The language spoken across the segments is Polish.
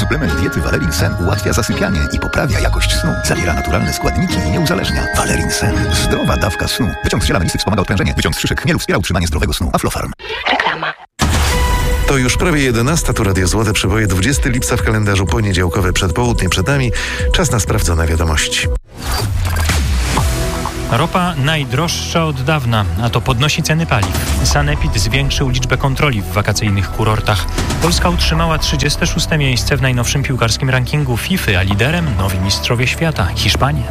Suplement diety Valerin Sen ułatwia zasypianie i poprawia jakość snu. Zawiera naturalne składniki i nie uzależnia. Valerin Sen. Zdrowa dawka snu. Wyciąg z ziela melisy wspomaga odprężenie. Wyciąg z szyszek chmielu wspiera utrzymanie zdrowego snu. Aflofarm. Reklama. To już prawie 11, tu Radio Złote Przeboje, 20 lipca w kalendarzu poniedziałkowy, przedpołudnie przed nami. Czas na sprawdzone wiadomości. Ropa najdroższa od dawna, a to podnosi ceny paliw. Sanepid zwiększył liczbę kontroli w wakacyjnych kurortach. Polska utrzymała 36. miejsce w najnowszym piłkarskim rankingu FIFA, a liderem nowi mistrzowie świata, Hiszpania.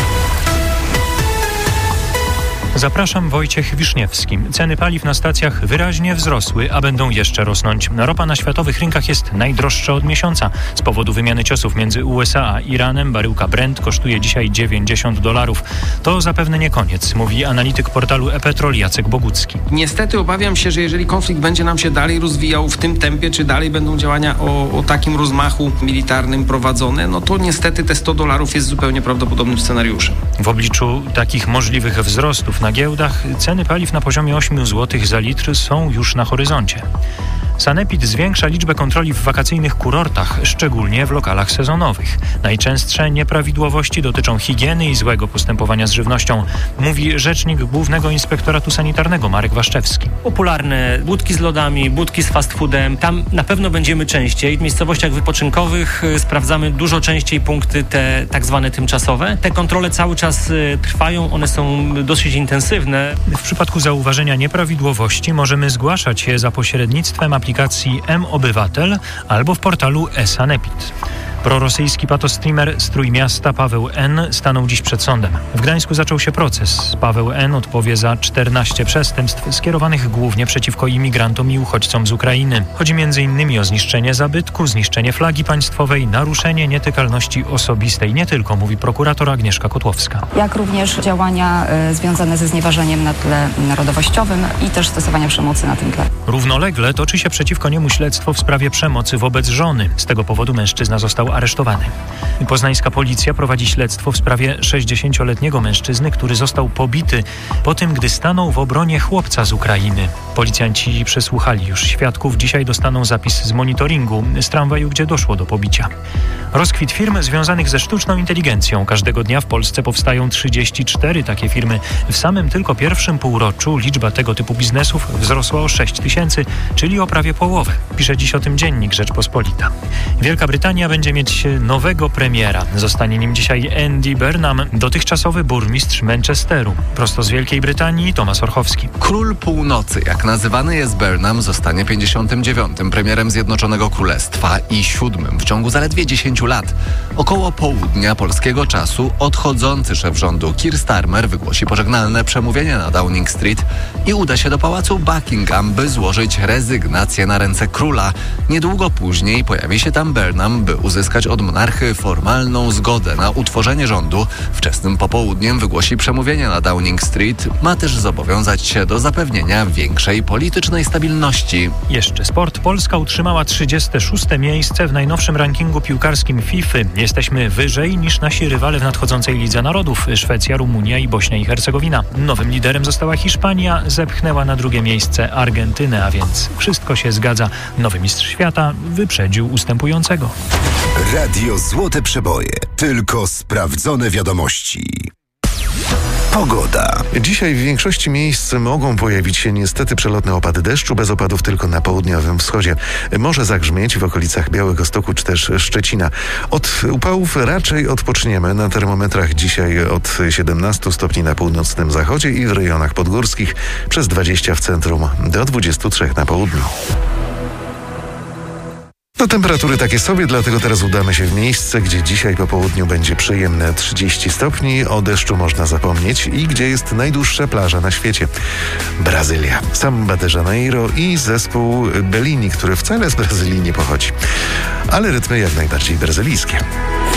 Zapraszam, Wojciech Wiszniewski. Ceny paliw na stacjach wyraźnie wzrosły, a będą jeszcze rosnąć. Ropa na światowych rynkach jest najdroższa od miesiąca. Z powodu wymiany ciosów między USA a Iranem baryłka Brent kosztuje dzisiaj $90. To zapewne nie koniec, mówi analityk portalu ePetrol Jacek Bogucki. Niestety obawiam się, że jeżeli konflikt będzie nam się dalej rozwijał w tym tempie, czy dalej będą działania o takim rozmachu militarnym prowadzone, no to niestety te $100 jest zupełnie prawdopodobnym scenariuszem. W obliczu takich możliwych wzrostów na giełdach ceny paliw na poziomie 8 zł za litr są już na horyzoncie. Sanepid zwiększa liczbę kontroli w wakacyjnych kurortach, szczególnie w lokalach sezonowych. Najczęstsze nieprawidłowości dotyczą higieny i złego postępowania z żywnością, mówi rzecznik Głównego Inspektoratu Sanitarnego Marek Waszczewski. Popularne budki z lodami, budki z fast foodem, tam na pewno będziemy częściej. W miejscowościach wypoczynkowych sprawdzamy dużo częściej punkty te tak zwane tymczasowe. Te kontrole cały czas trwają, one są dosyć intensywne. W przypadku zauważenia nieprawidłowości możemy zgłaszać je za pośrednictwem aplikacji mObywatel albo w portalu eSanepid. Prorosyjski patostreamer z Trójmiasta Paweł N. stanął dziś przed sądem. W Gdańsku zaczął się proces. Paweł N. odpowie za 14 przestępstw skierowanych głównie przeciwko imigrantom i uchodźcom z Ukrainy. Chodzi m.in. o zniszczenie zabytku, zniszczenie flagi państwowej, naruszenie nietykalności osobistej. Nie tylko, mówi prokurator Agnieszka Kotłowska. Jak również działania związane ze znieważeniem na tle narodowościowym i też stosowania przemocy na tym tle. Równolegle toczy się przeciwko niemu śledztwo w sprawie przemocy wobec żony. Z tego powodu mężczyzna został aresztowany. Poznańska policja prowadzi śledztwo w sprawie 60-letniego mężczyzny, który został pobity po tym, gdy stanął w obronie chłopca z Ukrainy. Policjanci przesłuchali już świadków. Dzisiaj dostaną zapis z monitoringu z tramwaju, gdzie doszło do pobicia. Rozkwit firm związanych ze sztuczną inteligencją. Każdego dnia w Polsce powstają 34 takie firmy. W samym tylko pierwszym półroczu liczba tego typu biznesów wzrosła o 6 000, czyli o prawie połowę. Pisze dziś o tym dziennik Rzeczpospolita. Wielka Brytania będzie mieć nowego premiera. Zostanie nim dzisiaj Andy Burnham, dotychczasowy burmistrz Manchesteru. Prosto z Wielkiej Brytanii Tomasz Orchowski. Król Północy, jak nazywany jest Burnham, zostanie 59. premierem Zjednoczonego Królestwa i 7. w ciągu zaledwie 10 lat. Około południa polskiego czasu odchodzący szef rządu Keir Starmer wygłosi pożegnalne przemówienie na Downing Street i uda się do pałacu Buckingham, by złożyć rezygnację na ręce króla. Niedługo później pojawi się tam Burnham, by uzyskać od monarchy formalną zgodę na utworzenie rządu. Wczesnym popołudniem wygłosi przemówienie na Downing Street. Ma też zobowiązać się do zapewnienia większej politycznej stabilności. Jeszcze sport. Polska utrzymała 36. miejsce w najnowszym rankingu piłkarskim FIFA. Jesteśmy wyżej niż nasi rywale w nadchodzącej Lidze Narodów. Szwecja, Rumunia i Bośnia i Hercegowina. Nowym liderem została Hiszpania, zepchnęła na drugie miejsce Argentynę, a więc wszystko się zgadza. Nowy mistrz świata wyprzedził ustępującego. Radio Złote Przeboje. Tylko sprawdzone wiadomości. Pogoda. Dzisiaj w większości miejsc mogą pojawić się niestety przelotne opady deszczu, bez opadów tylko na południowym wschodzie. Może zagrzmieć w okolicach Białegostoku czy też Szczecina. Od upałów raczej odpoczniemy. Na termometrach dzisiaj od 17 stopni na północnym zachodzie i w rejonach podgórskich, przez 20 w centrum do 23 na południu. No, temperatury takie sobie, dlatego teraz udamy się w miejsce, gdzie dzisiaj po południu będzie przyjemne 30 stopni, o deszczu można zapomnieć i gdzie jest najdłuższa plaża na świecie. Brazylia, Samba de Janeiro i zespół Bellini, który wcale z Brazylii nie pochodzi. Ale rytmy jak najbardziej brazylijskie.